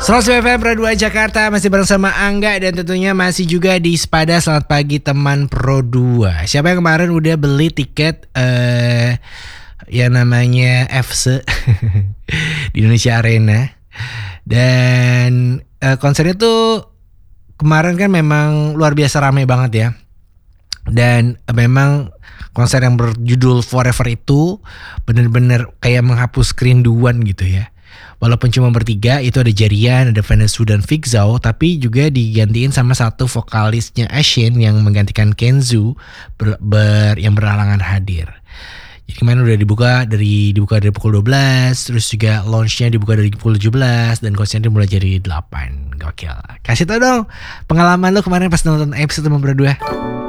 100 FM Pro 2 Jakarta masih bareng sama Angga dan tentunya masih juga di Spada. Selamat pagi teman Pro 2. Siapa yang kemarin udah beli tiket yang namanya FC di Indonesia Arena. Dan konsernya tuh kemarin kan memang luar biasa ramai banget ya. Dan memang konser yang berjudul Forever itu benar-benar kayak menghapus kerinduan gitu ya. Walaupun cuma bertiga, itu ada Jerian, ada Vanessa dan Fixau, tapi juga digantiin sama satu vokalisnya Ashin yang menggantikan Kenzo yang berhalangan hadir. Jadi kemarin udah dibuka dari pukul 12, terus juga launchnya dibuka dari pukul 17 dan konsernya dimulai jadi 8. Gokil. Kasih tau dong pengalaman lo kemarin pas nonton episode nomor 2.